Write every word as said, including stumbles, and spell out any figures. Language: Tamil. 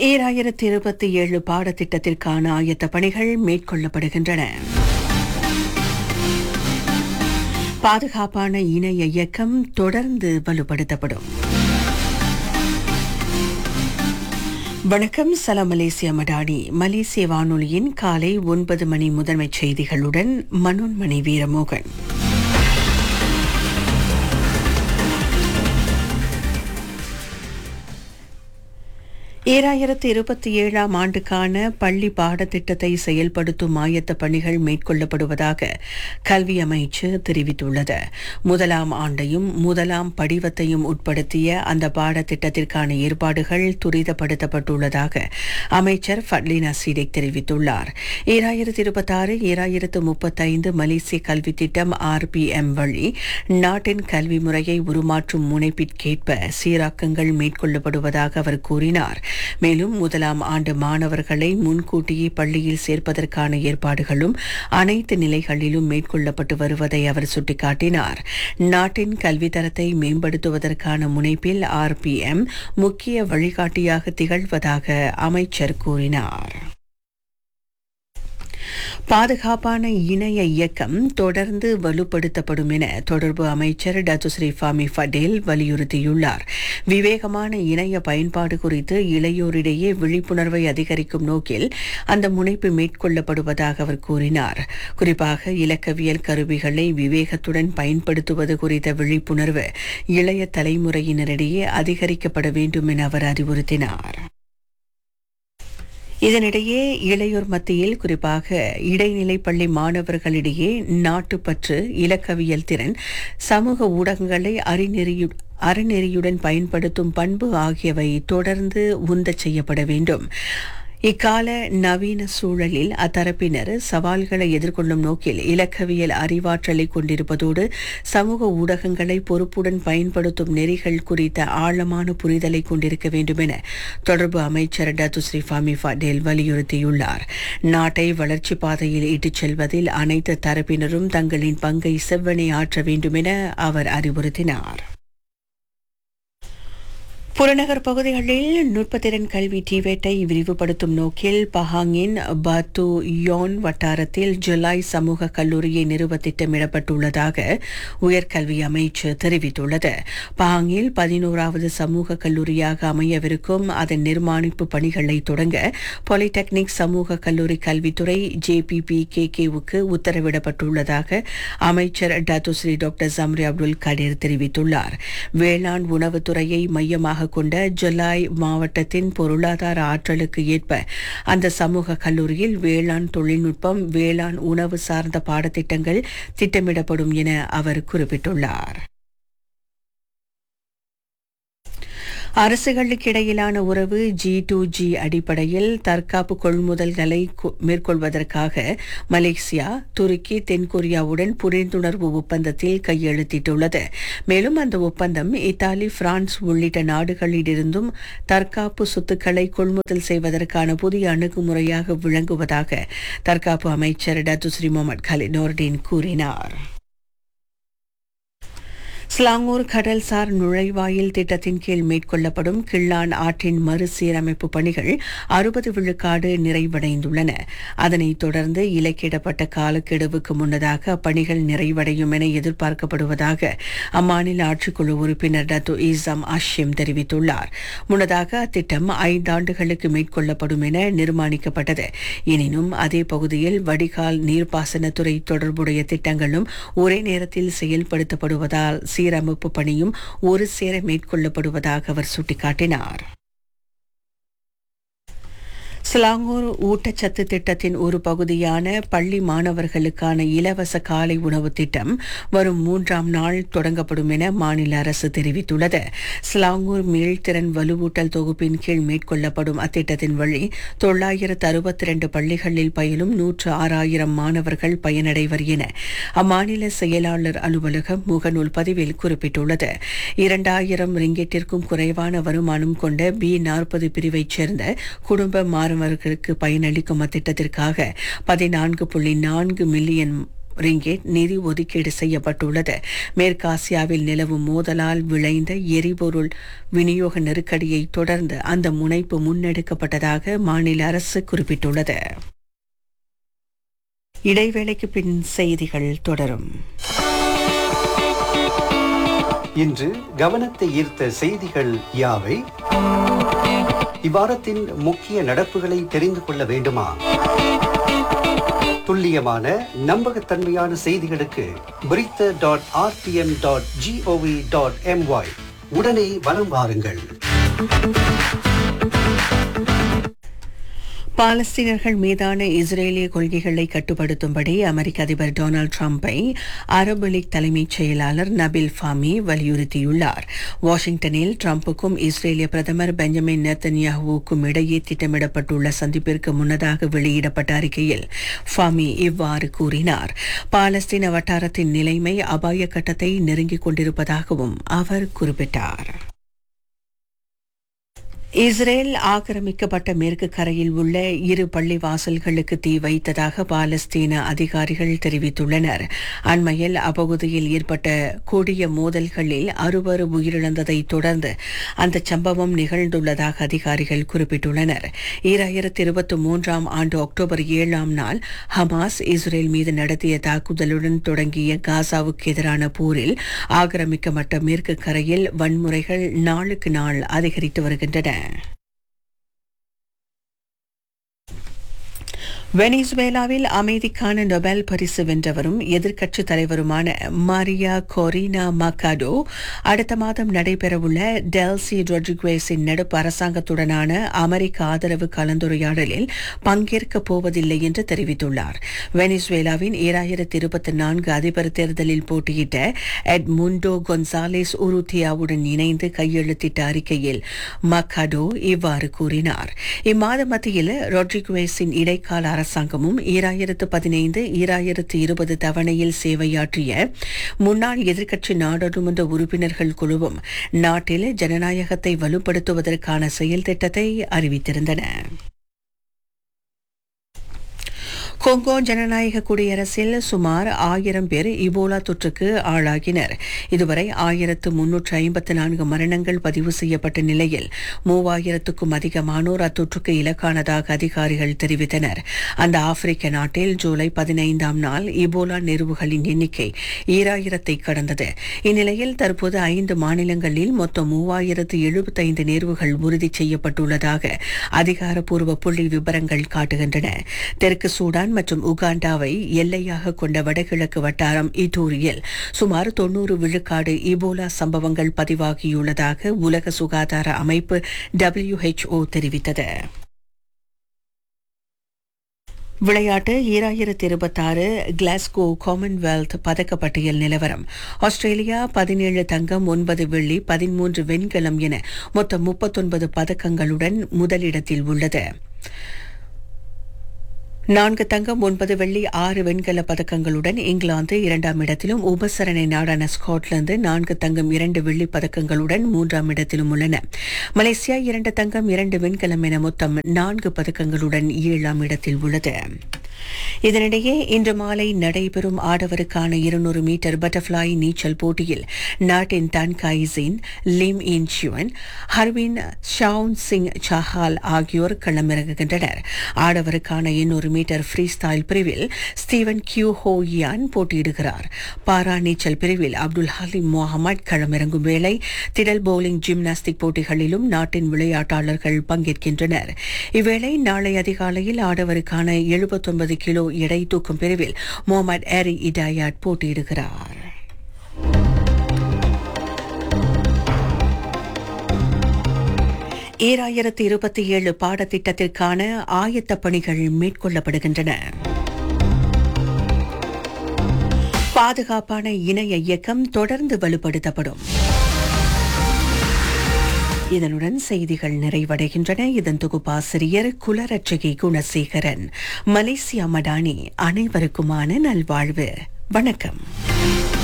ஈராயிரத்தி இருபத்தி ஏழு பாடத்திட்டத்திற்கான ஆயத்த பணிகள் மேற்கொள்ளப்படுகின்றன. பாதுகாப்பான இணைய இயக்கம் தொடர்ந்து வலுப்படுத்தப்படும். வணக்கம், சலாம் மலேசியா மடானி. மலேசிய வானொலியின் காலை ஒன்பது மணி முதன்மைச் செய்திகளுடன் மனோன்மணி வீரமோகன். ஈராயிரத்து இருபத்தி ஏழாம் ஆண்டுக்கான பள்ளி பாடத்திட்டத்தை செயல்படுத்தும் ஆயத்த பணிகள் மேற்கொள்ளப்படுவதாக கல்வி அமைச்சு தெரிவித்துள்ளது. முதலாம் ஆண்டையும் முதலாம் படிவத்தையும் உட்படுத்திய அந்த பாடத்திட்டத்திற்கான ஏற்பாடுகள் துரிதப்படுத்தப்பட்டுள்ளதாக அமைச்சர் ஃபட்லினா சீடெக் தெரிவித்துள்ளார். ஈராயிரத்து இருபத்தாறு ஈராயிரத்து முப்பத்தைந்து மலேசிய கல்வி திட்டம் ஆர் பி எம் வழி நாட்டின் கல்வி முறையை உருமாற்றும் முனைப்பிற்கேற்ப சீராக்கங்கள் மேற்கொள்ளப்படுவதாக அவர் கூறினார். மேலும் முதலாம் ஆண்டு மாணவர்களை முன்கூட்டியே பள்ளியில் சேர்ப்பதற்கான ஏற்பாடுகளும் அனைத்து நிலைகளிலும் மேற்கொள்ளப்பட்டு வருவதை அவர் சுட்டிக்காட்டினார். நாட்டின் கல்வித்தரத்தை மேம்படுத்துவதற்கான முனைப்பில் ஆர் பி எம் முக்கிய வழிகாட்டியாக திகழ்வதாக அமைச்சர் கூறினார். பாதுகாப்பான இணைய இயக்கம் தொடர்ந்து வலுப்படுத்தப்படும் என தொடர்பு அமைச்சர் டத்துஸ்ரீ ஃபாமி ஃபடேல் வலியுறுத்தியுள்ளார். விவேகமான இணைய பயன்பாடு குறித்து இளையோரிடையே விழிப்புணர்வை அதிகரிக்கும் நோக்கில் அந்த முனைப்பு மேற்கொள்ளப்படுவதாக அவர் கூறினார். குறிப்பாக இலக்கவியல் கருவிகளை விவேகத்துடன் பயன்படுத்துவது குறித்த விழிப்புணர்வு இளைய தலைமுறையினரிடையே அதிகரிக்கப்பட வேண்டும் என அவர் அறிவுறுத்தினார். இதனிடையே இளையோர் மத்தியில், குறிப்பாக இடைநிலை பள்ளி மாணவர்களிடையே நாட்டுப்பற்று, இலக்கவியல் திறன், சமூக ஊடகங்களை அறிநெறியு அறநெறியுடன் பயன்படுத்தும் பண்பு ஆகியவை தொடர்ந்து உந்தச் செய்யப்பட வேண்டும். இக்கால நவீன சூழலில் அத்தரப்பினர் சவால்களை எதிர்கொள்ளும் நோக்கில் இலக்கவியல் அறிவாற்றலை கொண்டிருப்பதோடு சமூக ஊடகங்களை பொறுப்புடன் பயன்படுத்தும் நெறிகள் குறித்த ஆழமான புரிதலை கொண்டிருக்க வேண்டும் என தொடர்பு அமைச்சர் டத்துஸ்ரீ ஃபாமி ஃபடேல் வலியுறுத்தியுள்ளார். நாட்டை வளர்ச்சி பாதையில் இட்டுச் செல்வதில் அனைத்து தரப்பினரும் தங்களின் பங்கை செவ்வனே ஆற்ற வேண்டும் என அவர் அறிவுறுத்தினார். புறநகர் பகுதிகளில் நுட்பத்திறன் கல்வி டிவேட்டை விரிவுபடுத்தும் நோக்கில் பஹாங்கின் பாத்து யோன் வட்டாரத்தில் ஜுலாய் சமூக கல்லூரியை நிறுவ திட்டமிடப்பட்டுள்ளதாக உயர்கல்வி அமைச்சு தெரிவித்துள்ளது. பஹாங்கில் பதினோராவது சமூக கல்லூரியாக அமையவிருக்கும் அதன் நிர்மாணிப்பு பணிகளை தொடங்க பாலிடெக்னிக் சமூக கல்லூரி கல்வித்துறை ஜே பி பி கே கேவுக்கு உத்தரவிடப்பட்டுள்ளதாக அமைச்சர் டத்துஸ்ரீ டாக்டர் ஜம்ரி அப்துல் கடீர் தெரிவித்துள்ளார். வேளாண் உணவுத்துறையை மையமாக கொண்ட ஜுலாய் மாவட்டத்தின் பொருளாதார ஆற்றலுக்கு ஏற்ப அந்த சமூக கல்லூரியில் வேளாண் தொழில்நுட்பம், வேளாண் உணவு சார்ந்த பாடத்திட்டங்கள் திட்டமிடப்படும் என அவர் குறிப்பிட்டுள்ளார். அரசுகளுக்கு இடையிலான உறவு ஜி டு ஜி அடிப்படையில் தற்காப்பு கொள்முதல்களை மேற்கொள்வதற்காக மலேசியா, துருக்கி, தென்கொரியாவுடன் புரிந்துணர்வு ஒப்பந்தத்தில் கையெழுத்திட்டுள்ளது. மேலும் அந்த ஒப்பந்தம் இத்தாலி, பிரான்ஸ் உள்ளிட்ட நாடுகளிலிருந்தும் தற்காப்பு சொத்துக்களை கொள்முதல் செய்வதற்கான புதிய அணுகுமுறையாக விளங்குவதாக தற்காப்பு அமைச்சர் டத்துஸ்ரீ முகமது கலீத் நோர்டின் கூறினார். ஸ்லாங்கூர் கடல்சார் நுழைவாயில் திட்டத்தின் கீழ் மேற்கொள்ளப்படும் கிள்ளான் ஆற்றின் மறுசீரமைப்பு பணிகள் அறுபது விழுக்காடு நிறைவடைந்துள்ளன. அதனைத் தொடர்ந்து இலக்கிடப்பட்ட காலக்கெடுவுக்கு முன்னதாக அப்பணிகள் நிறைவடையும் என எதிர்பார்க்கப்படுவதாக அம்மாநில ஆட்சிக்குழு உறுப்பினர் டத்து ஈசம் அஷிம் தெரிவித்துள்ளார். முன்னதாக அத்திட்டம் ஐந்தாண்டுகளுக்கு மேற்கொள்ளப்படும் என நிர்மாணிக்கப்பட்டது. எனினும் அதே பகுதியில் வடிகால், நீர்ப்பாசனத்துறை தொடர்புடைய திட்டங்களும் ஒரே நேரத்தில் செயல்படுத்தப்படுவதால் சீரமைப்பு பணியும் ஒரு சேர மேற்கொள்ளப்படுவதாக அவர் சுட்டிக்காட்டினார். ஸ்லாங்கூர் ஊட்டச்சத்து திட்டத்தின் ஒரு பகுதியான பள்ளி மாணவர்களுக்கான இலவச காலை உணவு திட்டம் வரும் மூன்றாம் நாள் தொடங்கப்படும் என மாநில அரசு தெரிவித்துள்ளது. ஸ்லாங்கூர் மீள்திறன் வலுவூட்டல் தொகுப்பின் கீழ் மேற்கொள்ளப்படும் அத்திட்டத்தின் வழி தொள்ளாயிரத்து அறுபத்தி இரண்டு பள்ளிகளில் பயிலும் நூற்று ஆறாயிரம் மாணவர்கள் பயனடைவர் என அம்மாநில செயலாளர் அலுவலகம் முகநூல் பதிவில் குறிப்பிட்டுள்ளது. இரண்டாயிரம் ரிங்கெட்டிற்கும் குறைவான வருமானம் கொண்ட பி நாற்பது பிரிவைச் சேர்ந்த குடும்ப மாணவர்களுக்கு பயனளிக்கும் அத்திட்டத்திற்காக பதினான்கு புள்ளி நான்கு மில்லியன் ரிங்கெட் நிதி ஒதுக்கீடு செய்யப்பட்டுள்ளது. மேற்காசியாவில் நிலவும் மோதலால் விளைந்த எரிபொருள் விநியோக நெருக்கடியை தொடர்ந்து அந்த முனைப்பு முன்னெடுக்கப்பட்டதாக மாநில அரசு குறிப்பிட்டுள்ளது. இடைவேளைக்கு பின் செய்திகள் தொடரும். இன்று கவனத்தை ஈர்த்த செய்திகள் யாவை? இவ்வாரத்தின் முக்கிய நடப்புகளை தெரிந்து கொள்ள வேண்டுமா? துல்லியமான நம்பகத்தன்மையான செய்திகளுக்கு பிரித்த dot RTM dot gov dot MY உடனே வலம் வாருங்கள். பாலஸ்தீனர்கள் மீதான இஸ்ரேலிய கொள்கைகளை கட்டுப்படுத்தும்படி அமெரிக்க அதிபர் டொனால்டு டிரம்பை அரபு லீக் தலைமைச் செயலாளர் நபில் ஃபாமி வலியுறுத்தியுள்ளார். வாஷிங்டனில் டிரம்புக்கும் இஸ்ரேலிய பிரதமர் பெஞ்சமின் நெத்தன்யாஹுவுக்கும் இடையே திட்டமிடப்பட்டுள்ள சந்திப்பிற்கு முன்னதாக வெளியிடப்பட்ட அறிக்கையில் ஃபாமி இவ்வாறு கூறினார். பாலஸ்தீன வட்டாரத்தின் நிலைமை அபாய கட்டத்தை நெருங்கிக் கொண்டிருப்பதாகவும் அவர் குறிப்பிட்டார். இஸ்ரேல் ஆக்கிரமிக்கப்பட்ட மேற்கு கரையில் உள்ள இரு பள்ளிவாசல்களுக்கு தீ வைத்ததாக பாலஸ்தீன அதிகாரிகள் தெரிவித்துள்ளனர். அண்மையில் அப்பகுதியில் ஏற்பட்ட கொடிய மோதல்களில் அறுவர் உயிரிழந்ததை தொடர்ந்து அந்த சம்பவம் நிகழ்ந்துள்ளதாக அதிகாரிகள் குறிப்பிட்டுள்ளனர். ஈராயிரத்தி இருபத்தி மூன்றாம் ஆண்டு அக்டோபர் ஏழாம் நாள் ஹமாஸ் இஸ்ரேல் மீது நடத்திய தாக்குதலுடன் தொடங்கிய காசாவுக்கு எதிரான போரில் ஆக்கிரமிக்கப்பட்ட மேற்கு கரையில் வன்முறைகள் நாளுக்கு நாள் அதிகரித்து வருகின்றன. வெனிசுவேலாவில் அமைதிக்கான நொபேல் பரிசு வென்றவரும் எதிர்க்கட்சித் தலைவருமான மாரியா கொரினா மக்காடோ அடுத்த மாதம் நடைபெறவுள்ள டெல்சி ரொட்ரிகுவேஸின் நடுப்பு அரசாங்கத்துடனான அமெரிக்க ஆதரவு கலந்துரையாடலில் பங்கேற்கப் போவதில்லை என்று தெரிவித்துள்ளார். வெனிசுவேலாவின் ஈராயிரத்தி இருபத்தி நான்கு அதிபர் தேர்தலில் போட்டியிட்ட எட்முண்டோ கொன்சாலேஸ் உருத்தியாவுடன் இணைந்து கையெழுத்திட்ட அறிக்கையில் மக்காடோ இவ்வாறு கூறினார். இம்மாத மத்தியில் ரொட்ரிகுவேஸின் இடைக்கால அரசாங்கமும் ஈராயிரத்து பதினைந்து ஈராயிரத்து இருபது தவணையில் சேவையாற்றிய முன்னாள் எதிர்க்கட்சி நாடாளுமன்ற உறுப்பினர்கள் குழுவும் நாட்டில் ஜனநாயகத்தை வலுப்படுத்துவதற்கான செயல் திட்டத்தை அறிவித்திருந்தன. கொங்கோ ஜனநாயக குடியரசில் சுமார் ஆயிரம் பேர் இபோலா தொற்றுக்கு ஆளாகினர். இதுவரை ஆயிரத்து முன்னூற்று ஐம்பத்து நான்கு மரணங்கள் பதிவு செய்யப்பட்ட நிலையில் மூவாயிரத்துக்கும் அதிகமானோர் அத்தொற்றுக்கு இலக்கானதாக அதிகாரிகள் தெரிவித்தனர். அந்த ஆப்பிரிக்க நாட்டில் ஜூலை பதினைந்தாம் நாள் இபோலா நேர்வுகளின் எண்ணிக்கை ஈராயிரத்தை கடந்தது. இந்நிலையில் தற்போது ஐந்து மாநிலங்களில் மொத்தம் மூவாயிரத்து எழுபத்தைந்து நேர்வுகள் உறுதி செய்யப்பட்டுள்ளதாக அதிகாரப்பூர்வ புள்ளி விவரங்கள் காட்டுகின்றன. தெற்கு சூடான் மற்றும் உகாண்டாவை எல்லையாக கொண்ட வடகிழக்கு வட்டாரம் இட்டூரியில் சுமார் தொன்னூறு விழுக்காடு இபோலா சம்பவங்கள் பதிவாகியுள்ளதாக உலக சுகாதார அமைப்பு டபிள்யூ எச் ஓ தெரிவித்தது. விளையாட்டு ஈராயிரத்தி இருபத்தாறு கிளாஸ்கோ காமன்வெல்த் பதக்கப்பட்டியல் நிலவரம். ஆஸ்திரேலியா பதினேழு தங்கம், ஒன்பது வெள்ளி, பதிமூன்று வெண்கலம் என மொத்தம் முப்பத்தொன்பது பதக்கங்களுடன் முதலிடத்தில் உள்ளது. நான்கு தங்கம், ஒன்பது வெள்ளி, ஆறு வெண்கல பதக்கங்களுடன் இங்கிலாந்து இரண்டாம் இடத்திலும், உபசரணை நாடான ஸ்காட்லாந்து நான்கு தங்கம், இரண்டு வெள்ளி பதக்கங்களுடன் மூன்றாம் இடத்திலும் உள்ளன. மலேசியா இரண்டு தங்கம், இரண்டு வெண்கலம் என மொத்தம் நான்கு பதக்கங்களுடன் ஏழாம் இடத்தில் உள்ளது. இதனிடையே இன்று மாலை நடைபெறும் ஆடவருக்கான இருநூறு மீட்டர் பட்டர்ஃப்ளை நீச்சல் போட்டியில் நாட்டின் தன் கைசின், லிம் இன் சியூன், ஹர்வின் ஷவுன் சிங் சஹால் ஆகியோர் களமிறங்குகின்றனர். ஆடவருக்கான எண்ணூறு மீட்டர் ஃப்ரீ ஸ்டைல் பிரிவில் ஸ்டீவன் கியூ ஹோ யான் போட்டியிடுகிறார். பாரா நீச்சல் பிரிவில் அப்துல் ஹலீம் முகமது களமிறங்கும் வேளை திடல் பவுலிங், ஜிம்னாஸ்டிக் போட்டிகளிலும் நாட்டின் விளையாட்டாளர்கள் பங்கேற்கின்றனர். இவ்வேளை நாளை அதிகாலையில் ஆடவருக்கான எழுபத்தொன்பது கிலோ எடை தூக்கும் பிரிவில் முகமது ஏரி இடாயாட் போட்டியிடுகிறார். ஈராயிரத்தி இருபத்தி ஏழு பாடத்திட்டத்திற்கான ஆயத்த பணிகள் மேற்கொள்ளப்படுகின்றன. பாதுகாப்பான இணைய இயக்கம் தொடர்ந்து வலுப்படுத்தப்படும். இதனுடன் செய்திகள் நிறைவடைகின்றன. இதன் தொகுப்பாசிரியர் குலரட்சகி குணசேகரன். மலேசியா மடானி, அனைவருக்குமான நல்வாழ்வு. வணக்கம்.